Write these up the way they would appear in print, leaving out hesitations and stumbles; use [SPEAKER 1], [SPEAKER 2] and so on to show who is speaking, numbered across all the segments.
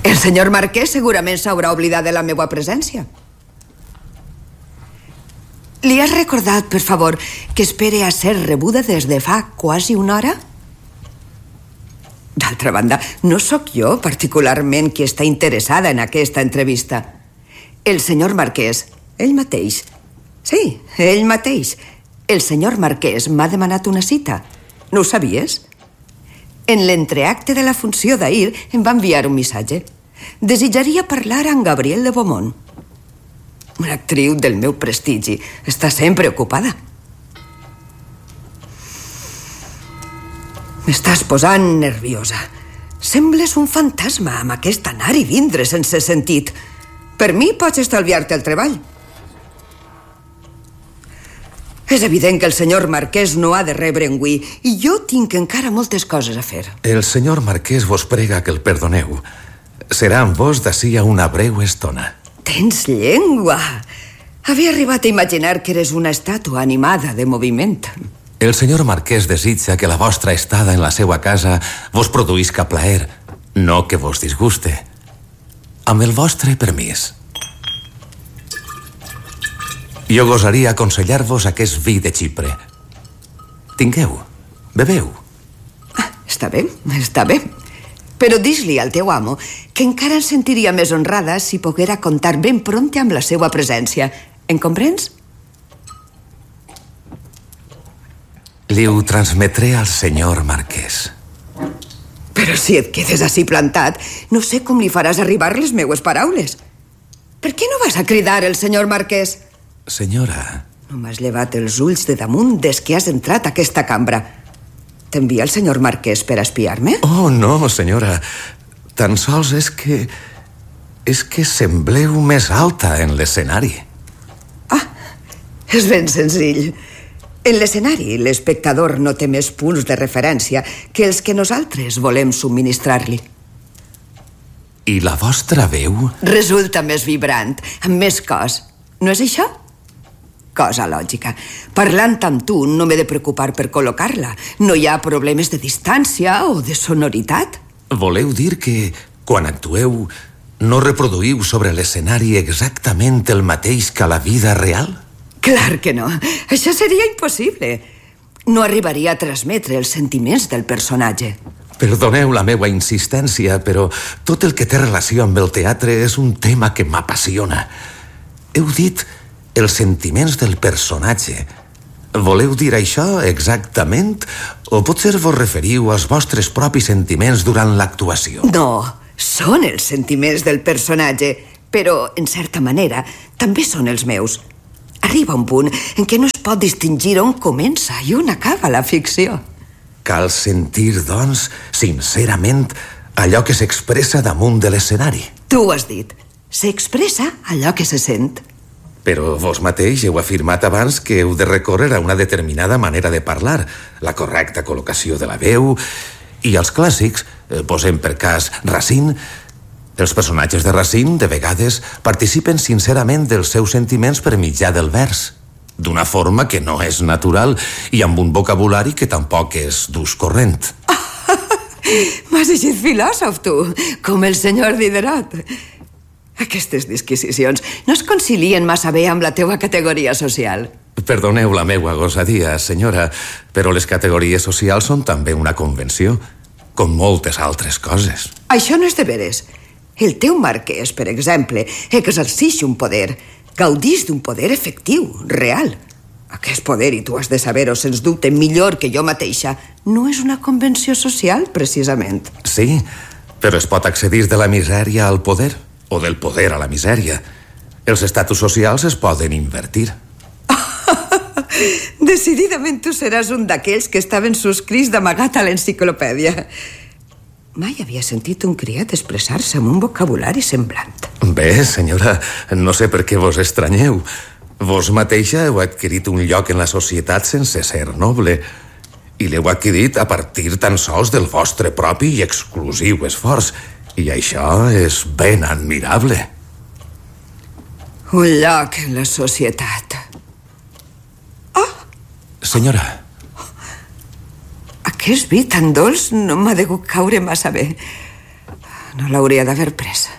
[SPEAKER 1] El senyor marquès segurament s'haurà oblidat de la meva presència. Li has recordat, per favor, que espere a ser rebuda des de fa quasi una hora? D'altra banda, no sóc jo particularment qui està interessada en aquesta entrevista. El senyor marquès, ell mateix. Sí, ell mateix. El senyor marquès m'ha demanat una cita. No ho sabies? En l'entreacte de la funció d'ahir em va enviar un missatge. Desitjaria parlar amb Gabriel de Beaumont. Una actriu del meu prestigi. Està sempre ocupada. M'estàs posant nerviosa. Sembles un fantasma amb aquest anar i vindre sense sentit. Per mi pots estalviar-te el treball. És evident que el senyor marquès no ha de rebre engüí i jo tinc encara moltes coses a fer.
[SPEAKER 2] El senyor marquès vos prega que el perdoneu. Serà amb vos d'ací a una breu estona.
[SPEAKER 1] Tens llengua. Havia arribat a imaginar que eres una estàtua animada de moviment.
[SPEAKER 2] El senyor marquès desitja que la vostra estada en la seva casa vos produïsca plaer, no que vos disguste. Amb el vostre permís. Jo gosaria aconsellar-vos aquest vi de Xipre. Tingueu, beveu.
[SPEAKER 1] Està bé, està bé. Però dis-li al teu amo que encara em sentiria més honrada si poguera comptar ben prompte amb la seva presència. Em comprens?
[SPEAKER 2] Li ho transmetré al senyor marquès.
[SPEAKER 1] Però si et quedes així plantat, no sé com li faràs arribar les meues paraules. Per què no vas a cridar el senyor marquès?
[SPEAKER 2] Senyora...
[SPEAKER 1] No m'has llevat els ulls de damunt des que has entrat a aquesta cambra. T'envia el senyor marquès per espiar-me?
[SPEAKER 2] Oh, no, senyora. Tan sols és que sembleu més alta en l'escenari.
[SPEAKER 1] Ah, és ben senzill. En l'escenari, l'espectador no té més punts de referència que els que nosaltres volem subministrar-li.
[SPEAKER 2] I la vostra veu?
[SPEAKER 1] Resulta més vibrant, amb més cos. No és això? Cosa lògica. Parlant amb tu no m'he de preocupar per col·locar-la. No hi ha problemes de distància o de sonoritat.
[SPEAKER 2] Voleu dir que, quan actueu, no reproduïu sobre l'escenari exactament el mateix que a la vida real?
[SPEAKER 1] Clar que no. Això seria impossible. No arribaria a transmetre els sentiments del personatge.
[SPEAKER 2] Perdoneu la meva insistència, però tot el que té relació amb el teatre és un tema que m'apassiona. Heu dit els sentiments del personatge. Voleu dir això exactament? O potser vos referiu als vostres propis sentiments durant l'actuació?
[SPEAKER 1] No, són els sentiments del personatge, però, en certa manera, també són els meus. Arriba un punt en què no es pot distingir on comença i on acaba la ficció.
[SPEAKER 2] Cal sentir, doncs, sincerament, allò que s'expressa damunt de l'escenari.
[SPEAKER 1] Tu ho has dit. S'expressa allò que se sent.
[SPEAKER 2] Però vos mateix heu afirmat abans que heu de recórrer a una determinada manera de parlar, la correcta col·locació de la veu, i els clàssics, posem per cas Racine, els personatges de Racine, de vegades, participen sincerament dels seus sentiments per mitjà del vers, d'una forma que no és natural i amb un vocabulari que tampoc és d'ús corrent.
[SPEAKER 1] M'has llegit filòsof, tu, com el senyor Diderot. Aquestes disquisicions no es concilien massa bé amb la teua categoria social.
[SPEAKER 2] Perdoneu la meua gosadia, senyora, però les categories socials són també una convenció, com moltes altres coses.
[SPEAKER 1] Això no és de veres. El teu marquès, per exemple, exercix un poder, gaudís d'un poder efectiu, real. Aquest poder, i tu has de saber-ho sens dubte millor que jo mateixa, no és una convenció social, precisament.
[SPEAKER 2] Sí, però es pot accedir de la misèria al poder, o del poder a la misèria. Els estatus socials es poden invertir.
[SPEAKER 1] Decididament tu seràs un d'aquells que estaven subscrits d'amagat a l'enciclopèdia. Mai havia sentit un criat expressar-se amb un vocabulari semblant.
[SPEAKER 2] Bé, senyora, no sé per què vos estranyeu. Vos mateixa heu adquirit un lloc en la societat sense ser noble, i l'heu adquirit a partir tan sols del vostre propi i exclusiu esforç. I això és ben admirable.
[SPEAKER 1] Un lloc en la societat. Oh!
[SPEAKER 2] Senyora.
[SPEAKER 1] Aquest vi tan dolç no m'ha degut caure massa bé. No l'hauria d'haver pres.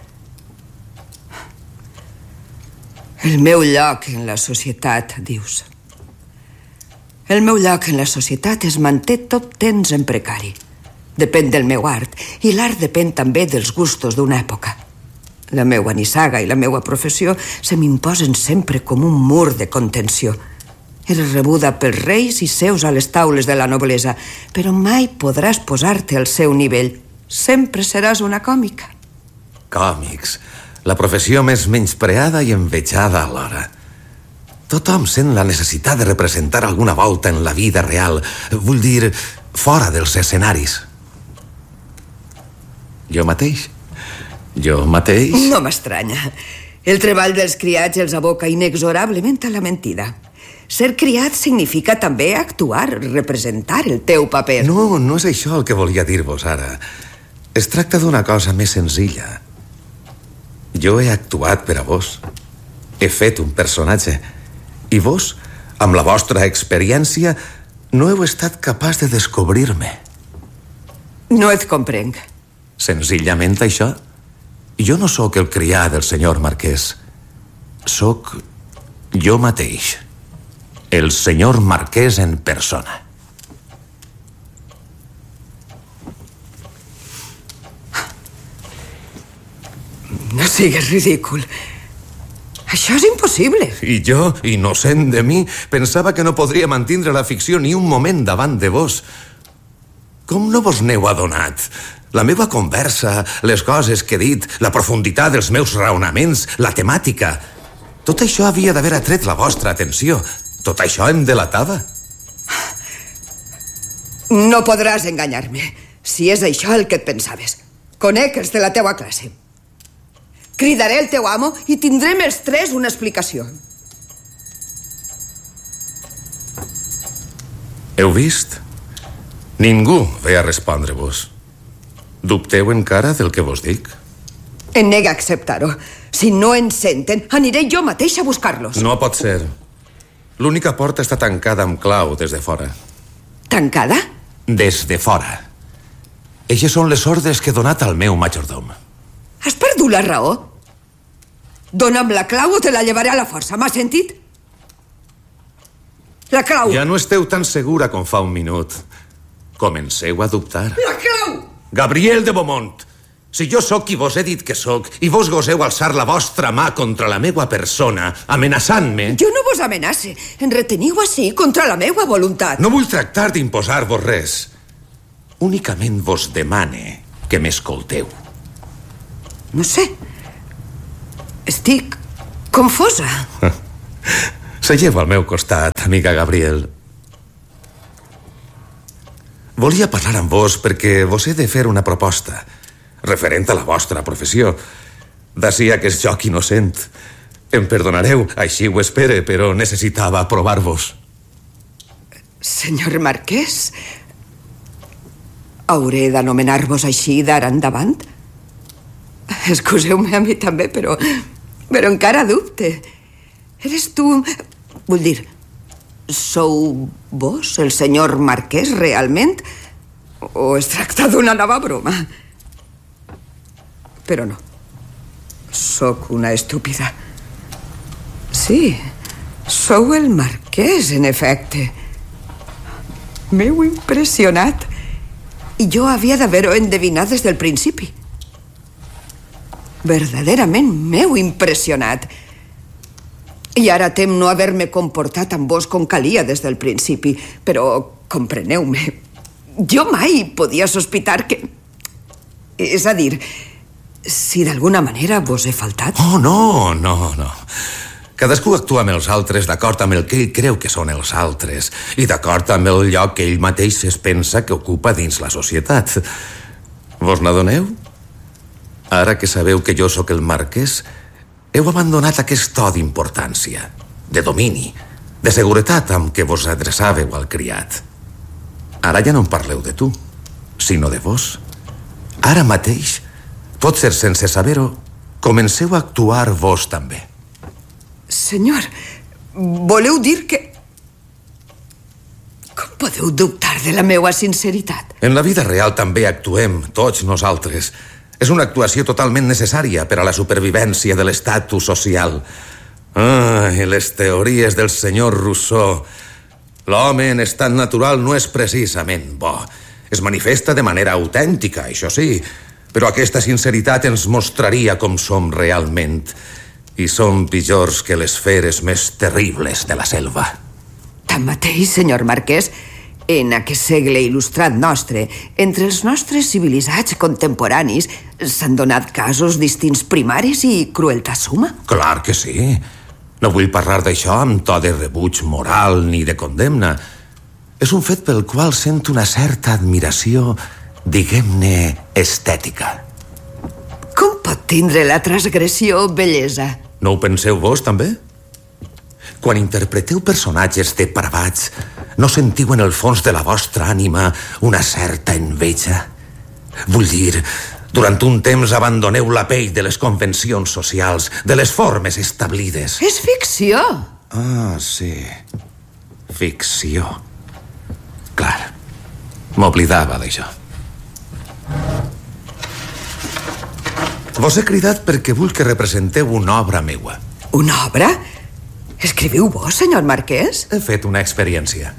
[SPEAKER 1] El meu lloc en la societat, dius. El meu lloc en la societat es manté tot temps en precari. Depèn del meu art, i l'art depèn també dels gustos d'una època. La meua nissaga i la meua professió se m'imposen sempre com un mur de contenció. Eres rebuda pels reis i seus a les taules de la noblesa, però mai podràs posar-te al seu nivell. Sempre seràs una còmica.
[SPEAKER 2] Còmics, la professió més menyspreada i envejada alhora. Tothom sent la necessitat de representar alguna volta en la vida real, vull dir, fora dels escenaris. Jo mateix?
[SPEAKER 1] No m'estranya. El treball dels criats els aboca inexorablement a la mentida. Ser criat significa també actuar, representar el teu paper.
[SPEAKER 2] No és això el que volia dir-vos ara. Es tracta d'una cosa més senzilla. Jo he actuat per a vos. He fet un personatge. I vos, amb la vostra experiència, no heu estat capaç de descobrir-me.
[SPEAKER 1] No et comprenc.
[SPEAKER 2] Senzillament això. Jo no sóc el crià del senyor marquès. Sóc jo mateix. El senyor marquès en persona.
[SPEAKER 1] No sigues ridícul. Això és impossible.
[SPEAKER 2] I jo, innocent de mi, pensava que no podria mantindre la ficció ni un moment davant de vos. Com no vos n'heu adonat? La meva conversa, les coses que he dit, la profunditat dels meus raonaments, la temàtica... Tot això havia d'haver atret la vostra atenció. Tot això em delatava.
[SPEAKER 1] No podràs enganyar-me, si és això el que et pensaves. Conec els de la teua classe. Cridaré el teu amo i tindrem els tres una explicació.
[SPEAKER 2] Heu vist? Ningú ve a respondre-vos. Dubteu encara del que vos dic?
[SPEAKER 1] Em nega a acceptar-ho. Si no ens senten, aniré jo mateix a buscar-los.
[SPEAKER 2] No pot ser. L'única porta està tancada amb clau des de fora.
[SPEAKER 1] Tancada?
[SPEAKER 2] Des de fora. Eixes són les ordres que he donat al meu majordom.
[SPEAKER 1] Has perdut la raó? Dóna'm la clau o te la llevaré a la força, m'has sentit? La clau!
[SPEAKER 2] Ja no esteu tan segura com fa un minut. Comenceu a dubtar.
[SPEAKER 1] La clau!
[SPEAKER 2] Gabriel de Beaumont, si jo sóc qui vos he dit que sóc i vos goseu alçar la vostra mà contra la meua persona, amenaçant-me...
[SPEAKER 1] Jo no vos amenace. Em reteniu així contra la meua voluntat.
[SPEAKER 2] No vull tractar d'imposar-vos res. Únicament vos demane que m'escolteu.
[SPEAKER 1] No sé. Estic confosa.
[SPEAKER 2] Seieu al meu costat, amiga Gabriel. Volia parlar amb vos perquè vos he de fer una proposta referent a la vostra professió. D'ací aquest joc innocent. Em perdonareu, així ho espere, però necessitava provar-vos.
[SPEAKER 1] Senyor marquès, hauré d'anomenar-vos així d'ara endavant? Excuseu-me a mi també, però encara dubte. Eres tu... Vull dir, sou vos el senyor marquès realment? O es tracta d'una nova broma? Però no. Sóc una estúpida. Sí, sou el marquès, en efecte. M'heu impressionat. I jo havia d'haver-ho endevinat des del principi. Verdaderament m'heu impressionat. I ara tem no haver-me comportat amb vos com calia des del principi, però compreneu-me, jo mai podia sospitar que... És a dir, si d'alguna manera vos he faltat...
[SPEAKER 2] Oh, no. Cadascú actua amb els altres d'acord amb el que ell creu que són els altres i d'acord amb el lloc que ell mateix es pensa que ocupa dins la societat. Vos n'adoneu? Ara que sabeu que jo sóc el marquès, heu abandonat aquest to d'importància, de domini, de seguretat amb què vos adreçàveu al criat. Ara ja no em parleu de tu, sinó de vos. Ara mateix, potser sense saber-ho, comenceu a actuar vos també.
[SPEAKER 1] Senyor, voleu dir que... Com podeu dubtar de la meua sinceritat?
[SPEAKER 2] En la vida real també actuem, tots nosaltres. És una actuació totalment necessària per a la supervivència de l'estatus social. I les teories del senyor Rousseau. L'home en estat natural no és precisament bo. Es manifesta de manera autèntica, això sí, però aquesta sinceritat ens mostraria com som realment. I som pitjors que les feres més terribles de la selva.
[SPEAKER 1] Tanmateix, senyor Marquès, en aquest segle il·lustrat nostre, entre els nostres civilitzats contemporanis, s'han donat casos distints primaris i crueltat suma?
[SPEAKER 2] Clar que sí. No vull parlar d'això amb to de rebuig moral ni de condemna. És un fet pel qual sento una certa admiració, diguem-ne, estètica.
[SPEAKER 1] Com pot tindre la transgressió bellesa?
[SPEAKER 2] No ho penseu vos, també? Quan interpreteu personatges depravats, no sentiu en el fons de la vostra ànima una certa enveja? Vull dir, durant un temps abandoneu la pell de les convencions socials, de les formes establides.
[SPEAKER 1] És ficció.
[SPEAKER 2] Sí. Ficció. Clar. M'oblidava d'això. Vos he cridat perquè vull que representeu una obra meua.
[SPEAKER 1] Una obra? Escriviu vos, senyor Marquès?
[SPEAKER 2] He fet una experiència.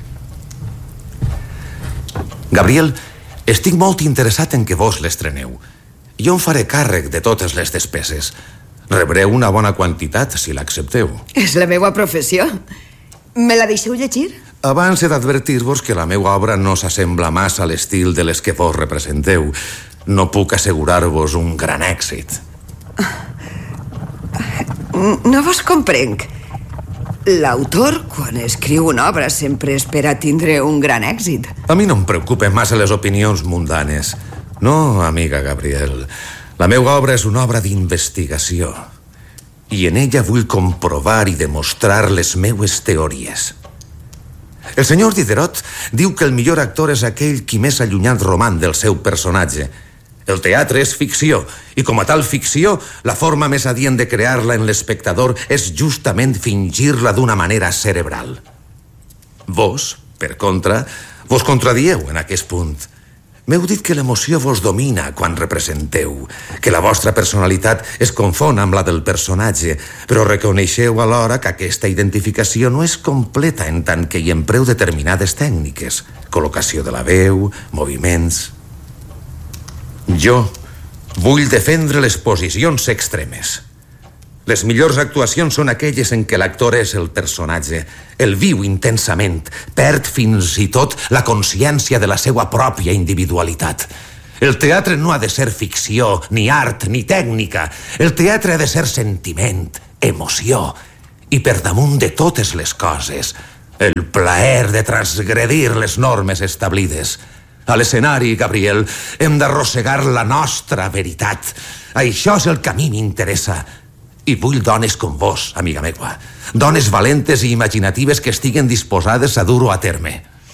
[SPEAKER 2] Gabriel, estic molt interessat en que vos l'estreneu. Jo em faré càrrec de totes les despeses. Rebreu una bona quantitat, si l'accepteu.
[SPEAKER 1] És la meva professió. Me la deixeu llegir?
[SPEAKER 2] Abans he d'advertir-vos que la meva obra no s'assembla massa a l'estil de les que vos representeu. No puc assegurar-vos un gran èxit.
[SPEAKER 1] No vos comprenc. L'autor, quan escriu una obra, sempre espera tindre un gran èxit.
[SPEAKER 2] A mi no em preocupen massa les opinions mundanes. No, amiga Gabriel. La meva obra és una obra d'investigació. I en ella vull comprovar i demostrar les meues teories. El senyor Diderot diu que el millor actor és aquell qui més allunyat roman del seu personatge. El teatre és ficció, i com a tal ficció, la forma més adient de crear-la en l'espectador és justament fingir-la d'una manera cerebral. Vos, per contra, vos contradieu en aquest punt. M'heu dit que l'emoció vos domina quan representeu, que la vostra personalitat es confon amb la del personatge, però reconeixeu alhora que aquesta identificació no és completa en tant que hi empreu determinades tècniques, col·locació de la veu, moviments. Jo vull defendre les posicions extremes. Les millors actuacions són aquelles en què l'actor és el personatge, el viu intensament, perd fins i tot la consciència de la seva pròpia individualitat. El teatre no ha de ser ficció, ni art, ni tècnica. El teatre ha de ser sentiment, emoció, i per damunt de totes les coses, el plaer de transgredir les normes establides. A l'escenari, Gabriel, hem d'arrossegar la nostra veritat. Això és el que a mi m'interessa. I vull dones com vos, amiga meua. Dones valentes i imaginatives que estiguen disposades a dur-ho a terme.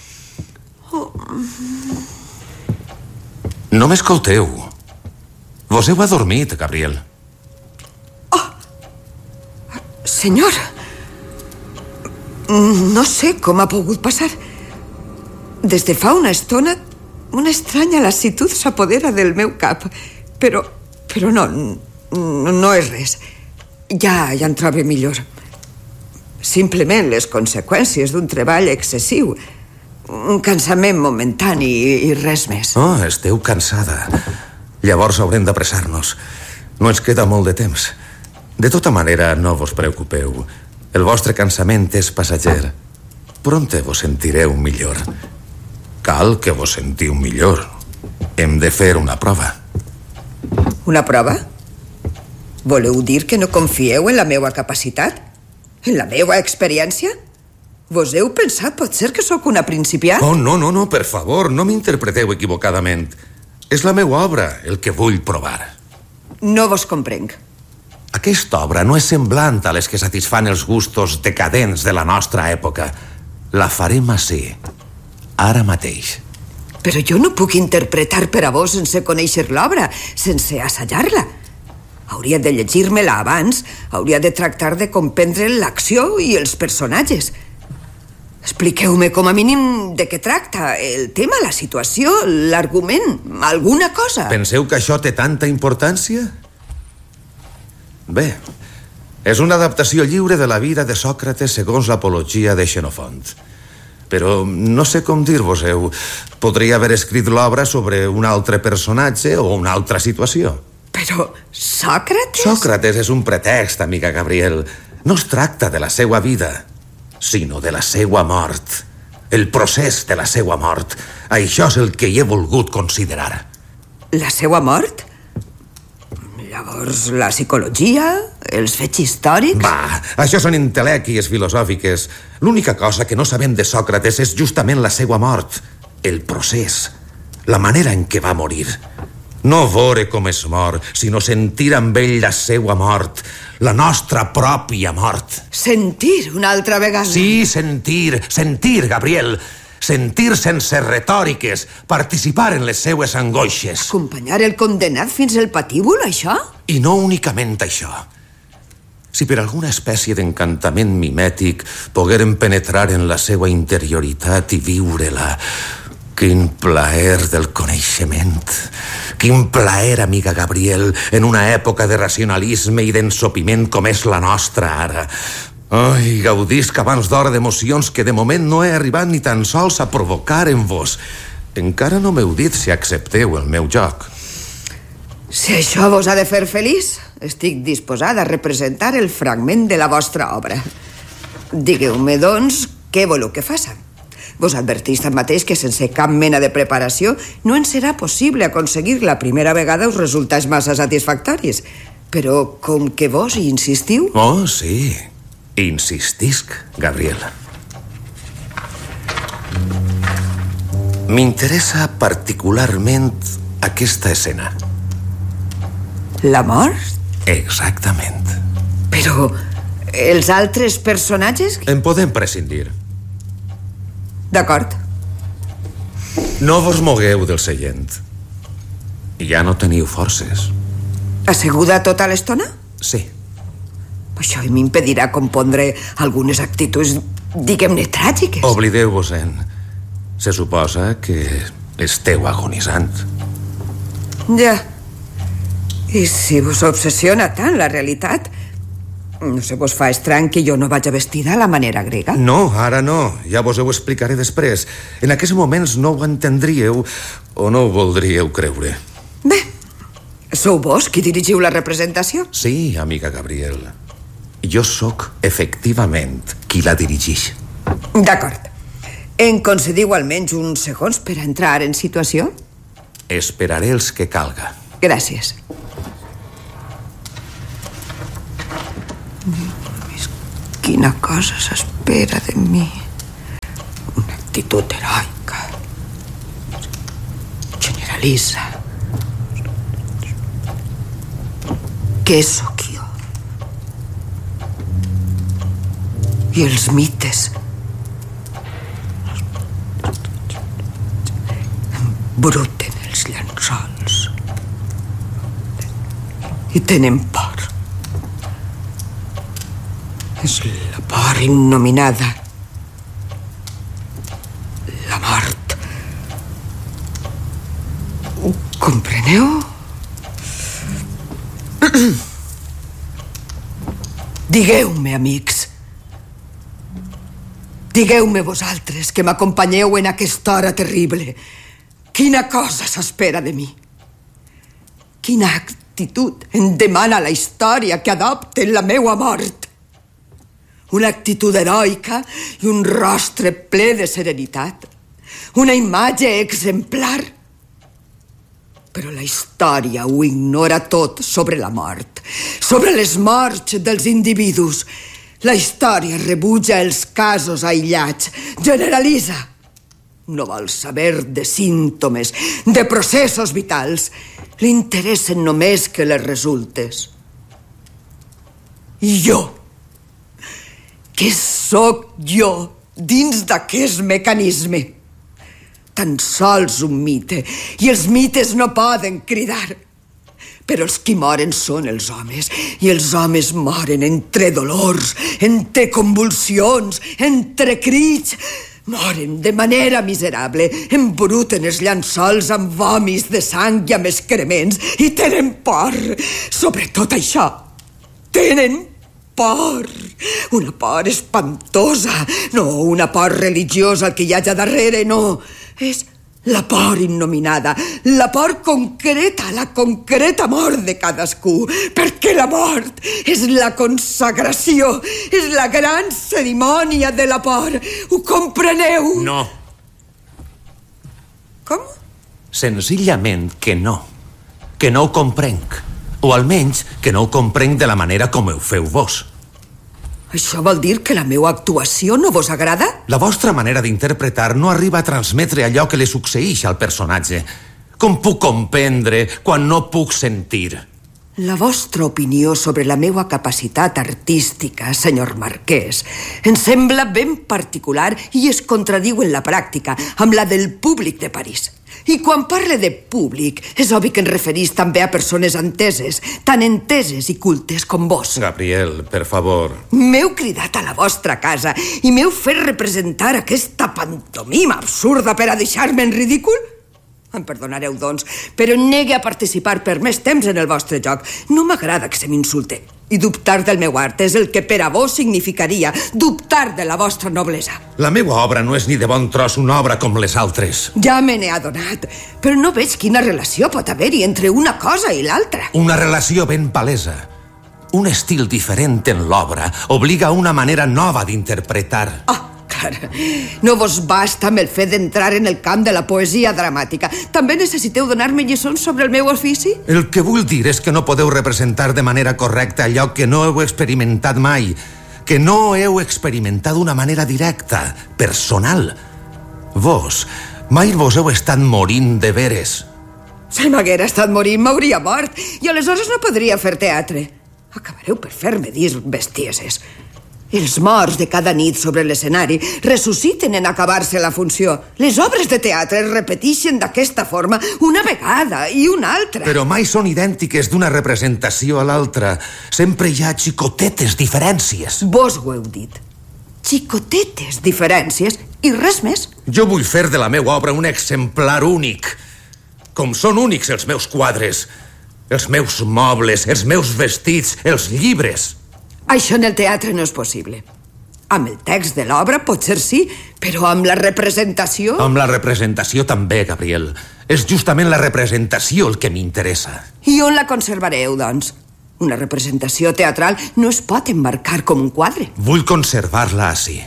[SPEAKER 2] No m'escolteu. Vos heu adormit, Gabriel.
[SPEAKER 1] Senyor, no sé com ha pogut passar. Des de fa una estona, una estranya lassitud s'apodera del meu cap. Però no és res. Ja em trobo millor. Simplement les conseqüències d'un treball excessiu. Un cansament momentani i res més.
[SPEAKER 2] Esteu cansada. Llavors haurem d'apressar-nos. No ens queda molt de temps. De tota manera, no vos preocupeu. El vostre cansament és passager. Prompte vos sentireu millor. Cal que vos sentiu millor. Hem de fer una prova.
[SPEAKER 1] Una prova? Voleu dir que no confieu en la meva capacitat? En la meva experiència? Vos heu pensat potser que sóc una principiant?
[SPEAKER 2] No, per favor, no m'interpreteu equivocadament. És la meva obra el que vull provar.
[SPEAKER 1] No vos comprenc.
[SPEAKER 2] Aquesta obra no és semblant a les que satisfan els gustos decadents de la nostra època. La farem ací, ara mateix.
[SPEAKER 1] Però jo no puc interpretar per a vos sense conèixer l'obra, sense assajar-la. Hauria de llegir-me-la abans, hauria de tractar de comprendre l'acció i els personatges. Expliqueu-me com a mínim de què tracta el tema, la situació, l'argument, alguna cosa.
[SPEAKER 2] Penseu que això té tanta importància? Bé, és una adaptació lliure de la vida de Sòcrates segons l'apologia de Xenofont. Però no sé com dir-vos-heu. Podria haver escrit l'obra sobre un altre personatge o una altra situació.
[SPEAKER 1] Però Sòcrates?
[SPEAKER 2] Sòcrates és un pretext, amiga Gabriel. No es tracta de la seua vida, sinó de la seua mort. El procés de la seua mort. Això és el que hi he volgut considerar.
[SPEAKER 1] La seua mort? Llavors, la psicologia? Els fets històrics?
[SPEAKER 2] Va, això són entelèquies filosòfiques. L'única cosa que no sabem de Sòcrates és justament la seua mort. El procés. La manera en què va morir. No veure com es mor, sinó sentir amb ell la seua mort. La nostra pròpia mort.
[SPEAKER 1] Sentir una altra vegada?
[SPEAKER 2] Sí, sentir, Gabriel. Sentir sense retòriques, participar en les seues angoixes.
[SPEAKER 1] Acompanyar el condenat fins al patíbul, això?
[SPEAKER 2] I no únicament això. Si per alguna espècie d'encantament mimètic poguérem penetrar en la seua interioritat i viure-la, quin plaer del coneixement. Quin plaer, amiga Gabriel, en una època de racionalisme i d'ensopiment com és la nostra ara. Ai, gaudisc abans d'hora d'emocions que de moment no he arribat ni tan sols a provocar en vos. Encara no m'heu dit si accepteu el meu joc.
[SPEAKER 1] Si això vos ha de fer feliç, estic disposada a representar el fragment de la vostra obra. Digueu-me, doncs, què voleu que faça? Vos advertís tanmateix que sense cap mena de preparació no ens serà possible aconseguir la primera vegada els resultats massa satisfactoris. Però com que vos hi insistiu...
[SPEAKER 2] Oh, sí. Insistisc, Gabriel. M'interessa particularment aquesta escena.
[SPEAKER 1] La mort?
[SPEAKER 2] Exactament.
[SPEAKER 1] Però els altres personatges...
[SPEAKER 2] En podem prescindir.
[SPEAKER 1] D'acord.
[SPEAKER 2] No vos mogueu del seient. Ja no teniu forces.
[SPEAKER 1] Asseguda tota l'estona?
[SPEAKER 2] Sí.
[SPEAKER 1] Això m'impedirà compondre algunes actituds, diguem-ne, tràgiques.
[SPEAKER 2] Oblideu-vos-en. Se suposa que esteu agonitzant.
[SPEAKER 1] Ja. I si vos obsessiona tant la realitat, no se vos fa estrany que jo no vaig vestida a la manera grega?
[SPEAKER 2] No, ara no. Ja vos ho explicaré després. En aquests moments no ho entendríeu o no ho voldríeu creure.
[SPEAKER 1] Bé, sou vos qui dirigiu la representació?
[SPEAKER 2] Sí, amiga Gabriel. Jo sóc, efectivament, qui la dirigix.
[SPEAKER 1] D'acord. Em concediu almenys uns segons per entrar en situació?
[SPEAKER 2] Esperaré els que calga.
[SPEAKER 1] Gràcies. Quina cosa s'espera de mi. Una actitud heroica. Generalitza. Què sóc jo? I els mites bruten els llençols i tenen por. És la por innominada, la mort. Ho compreneu? Digueu-me, amics. Digueu-me vosaltres que m'acompanyeu en aquesta hora terrible. Quina cosa s'espera de mi? Quina actitud em demana la història que adopte en la meua mort? Una actitud heroica i un rostre ple de serenitat. Una imatge exemplar. Però la història ho ignora tot sobre la mort, sobre les morts dels individus. La història rebutja els casos aïllats, generalitza. No vol saber de símptomes, de processos vitals. Li interessen només que les resultes. I jo? Què sóc jo dins d'aquest mecanisme? Tan sols un mite, i els mites no poden cridar. però els qui moren són els homes, i els homes moren entre dolors, entre convulsions, entre crits. Moren de manera miserable, embruten els llençols amb vòmits de sang i amb excrements, i tenen por. Sobretot això, tenen por. Una por espantosa, no una por religiosa el que hi ha allà darrere, no. És la por innominada, la por concreta, la concreta mort de cadascú, perquè la mort és la consagració, és la gran cerimònia de la por. Ho compreneu?
[SPEAKER 2] No.
[SPEAKER 1] Com?
[SPEAKER 2] Senzillament que no ho comprenc. O almenys que no ho comprenc de la manera com ho feu vos.
[SPEAKER 1] Això vol dir que la meva actuació no vos agrada?
[SPEAKER 2] La vostra manera d'interpretar no arriba a transmetre allò que li succeeix al personatge. Com puc comprendre quan no puc sentir?
[SPEAKER 1] La vostra opinió sobre la meva capacitat artística, senyor Marquès, em sembla ben particular i es contradiu en la pràctica amb la del públic de París. I quan parle de públic, és obvi que em referís també a persones enteses, tan enteses i cultes com vos.
[SPEAKER 2] Gabriel, per favor.
[SPEAKER 1] M'heu cridat a la vostra casa i m'heu fet representar aquesta pantomima absurda per a deixar-me en ridícul? Em perdonareu, doncs, però negue a participar per més temps en el vostre joc. No m'agrada que se m'insulte. I dubtar del meu art és el que per a vos significaria dubtar de la vostra noblesa.
[SPEAKER 2] La meva obra no és ni de bon tros una obra com les altres.
[SPEAKER 1] Ja me n'he adonat, però no veig quina relació pot haver-hi entre una cosa i l'altra.
[SPEAKER 2] Una relació ben palesa. Un estil diferent en l'obra obliga a una manera nova d'interpretar.
[SPEAKER 1] Clar, no vos basta amb el fet d'entrar en el camp de la poesia dramàtica. També necessiteu donar-me lliçons sobre el meu ofici?
[SPEAKER 2] El que vull dir és que no podeu representar de manera correcta allò que no heu experimentat mai, que no heu experimentat d'una manera directa, personal. Vos mai vos heu estat morint de veres.
[SPEAKER 1] Si m'haguera estat morint, m'hauria mort, i aleshores no podria fer teatre. Acabareu per fer-me dir bestieses. Els morts de cada nit sobre l'escenari ressusciten en acabar-se la funció. Les obres de teatre es repeteixen d'aquesta forma una vegada i una altra.
[SPEAKER 2] Però mai són idèntiques d'una representació a l'altra. Sempre hi ha xicotetes diferències.
[SPEAKER 1] Vos ho heu dit. Xicotetes diferències i res més.
[SPEAKER 2] Jo vull fer de la meva obra un exemplar únic. Com són únics els meus quadres, els meus mobles, els meus vestits, els llibres.
[SPEAKER 1] Això en el teatre no és possible. Amb el text de l'obra potser sí, però amb la representació...
[SPEAKER 2] Amb la representació també, Gabriel. És justament la representació el que m'interessa.
[SPEAKER 1] I on la conservareu, doncs? Una representació teatral no es pot emmarcar com un quadre.
[SPEAKER 2] Vull conservar-la així,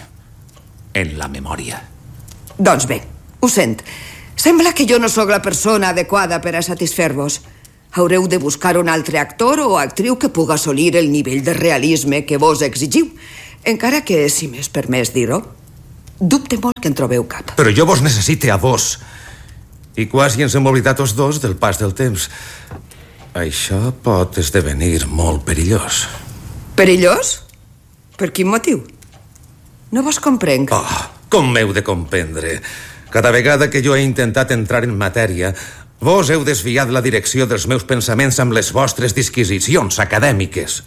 [SPEAKER 2] en la memòria.
[SPEAKER 1] Doncs bé, ho sent. Sembla que jo no sóc la persona adequada per a satisfer-vos. Haureu de buscar un altre actor o actriu que puga assolir el nivell de realisme que vos exigiu. Encara que, si m'és permès dir-ho, dubte molt que en trobeu cap.
[SPEAKER 2] Però jo vos necessite a vos. I quasi ens hem oblidat tots dos del pas del temps. Això pot esdevenir molt perillós.
[SPEAKER 1] Perillós? Per quin motiu? No vos comprenc.
[SPEAKER 2] Com m'heu de comprendre? Cada vegada que jo he intentat entrar en matèria, vos heu desviat la direcció dels meus pensaments amb les vostres disquisicions acadèmiques.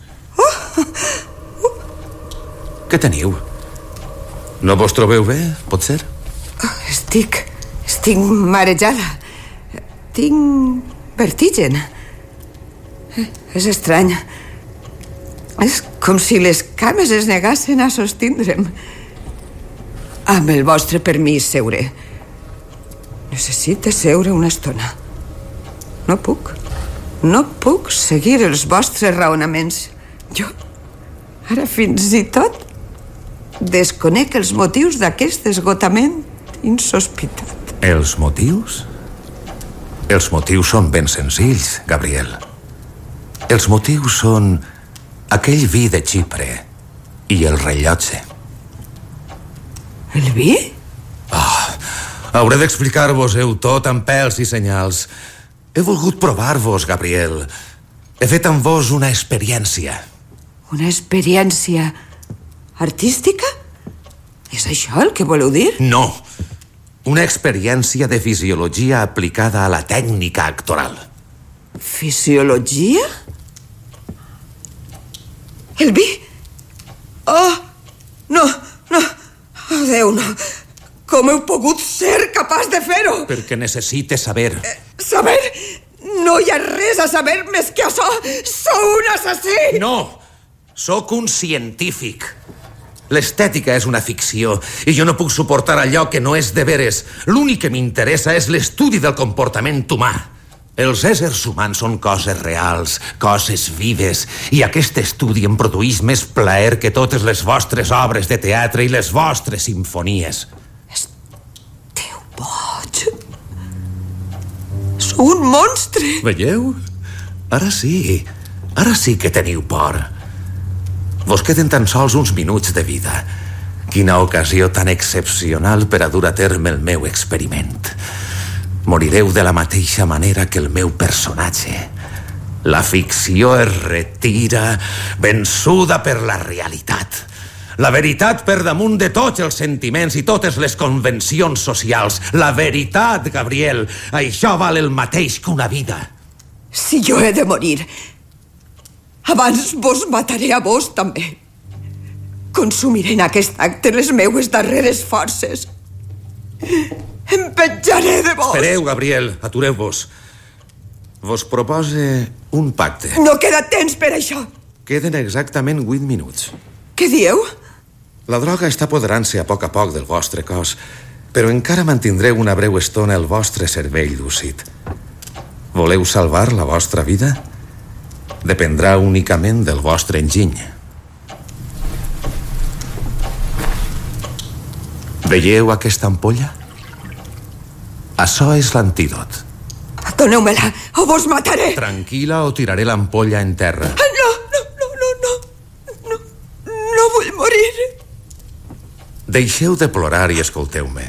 [SPEAKER 2] Què teniu? No vos trobeu bé, pot ser?
[SPEAKER 1] Estic marejada. Tinc vertigen. És estrany. És com si les cames es negassen a sostindre'm. Amb el vostre permís, seuré. Necessite seure una estona. No puc seguir els vostres raonaments. Jo, ara fins i tot, desconec els motius d'aquest esgotament insospitat.
[SPEAKER 2] Els motius? Els motius són ben senzills, Gabriel. Els motius són aquell vi de Xipre i el rellotge.
[SPEAKER 1] El vi?
[SPEAKER 2] Hauré d'explicar-vos-heu tot amb pèls i senyals. He volgut provar-vos, Gabriel. He fet amb vos una experiència.
[SPEAKER 1] Una experiència artística? És això el que voleu dir?
[SPEAKER 2] No. Una experiència de fisiologia aplicada a la tècnica actoral.
[SPEAKER 1] Fisiologia? El vi? Oh, no. Adéu, no. Com heu pogut ser capaç de fer-ho?
[SPEAKER 2] Perquè necessites saber.
[SPEAKER 1] Saber? No hi ha res a saber més que això. Sou un assassí!
[SPEAKER 2] No! Sóc un científic. L'estètica és una ficció i jo no puc suportar allò que no és de veres. L'únic que m'interessa és l'estudi del comportament humà. Els éssers humans són coses reals, coses vives, i aquest estudi em produeix més plaer que totes les vostres obres de teatre i les vostres simfonies.
[SPEAKER 1] Esteu boig. Sou un monstre.
[SPEAKER 2] Veieu? Ara sí que teniu por. Vos queden tan sols uns minuts de vida. Quina ocasió tan excepcional per a dur a terme el meu experiment. Morireu de la mateixa manera que el meu personatge. La ficció es retira, vençuda per la realitat. La veritat per damunt de tots els sentiments i totes les convencions socials. La veritat, Gabriel. Això val el mateix que una vida.
[SPEAKER 1] Si jo he de morir, abans vos mataré a vos també. Consumiré en aquest acte les meues darreres forces. Em penjaré de vos.
[SPEAKER 2] Espereu, Gabriel, atureu-vos. Vos propose un pacte.
[SPEAKER 1] No queda temps per això.
[SPEAKER 2] Queden exactament 8 minuts.
[SPEAKER 1] Què dieu?
[SPEAKER 2] La droga està apoderant-se a poc del vostre cos, però encara mantindreu una breu estona el vostre cervell lúcid. Voleu salvar la vostra vida? Dependrà únicament del vostre enginy. Veieu aquesta ampolla? Això és l'antídot.
[SPEAKER 1] Doneu-me-la o vos mataré.
[SPEAKER 2] Tranquil·la o tiraré l'ampolla en terra.
[SPEAKER 1] No vull morir.
[SPEAKER 2] Deixeu de plorar i escolteu-me.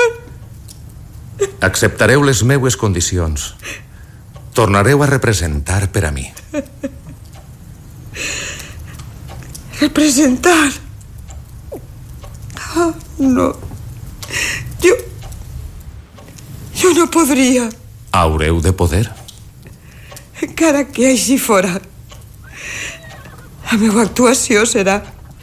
[SPEAKER 2] Acceptareu les meues condicions. Tornareu a representar per a mi.
[SPEAKER 1] Representar? Oh, no. Jo no podria.
[SPEAKER 2] Haureu de poder.
[SPEAKER 1] Encara que així fora, la meva actuació serà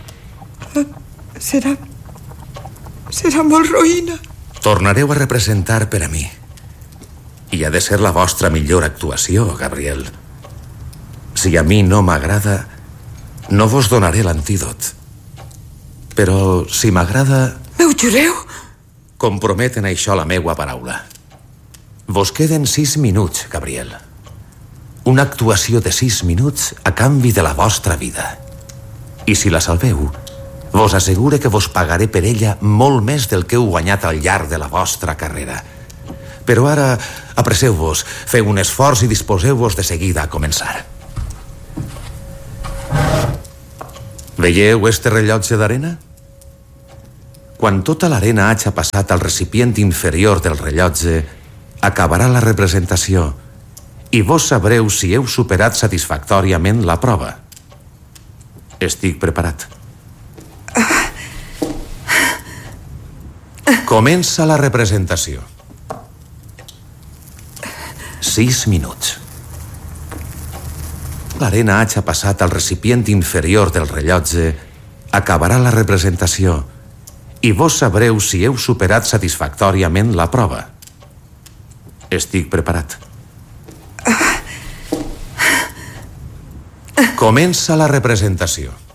[SPEAKER 1] molt roïna.
[SPEAKER 2] Tornareu a representar per a mi. I ha de ser la vostra millor actuació, Gabriel. Si a mi no m'agrada, no vos donaré l'antídot. Però si m'agrada...
[SPEAKER 1] M'ho jureu?
[SPEAKER 2] Comprometen això la meua paraula. Vos queden 6 minuts, Gabriel. Una actuació de 6 minuts a canvi de la vostra vida. I si la salveu, vos assegure que vos pagaré per ella molt més del que heu guanyat al llarg de la vostra carrera. Però ara, apresseu-vos, feu un esforç i disposeu-vos de seguida a començar. Veieu este rellotge d'arena? Quan tota l'arena hagi passat al recipient inferior del rellotge, acabarà la representació i vos sabreu si heu superat satisfactòriament la prova. Estic preparat. Comença la representació. 6 minuts. L'arena hagi passat al recipient inferior del rellotge, acabarà la representació i vos sabreu si heu superat satisfactòriament la prova. Estic preparat. Comença la representació.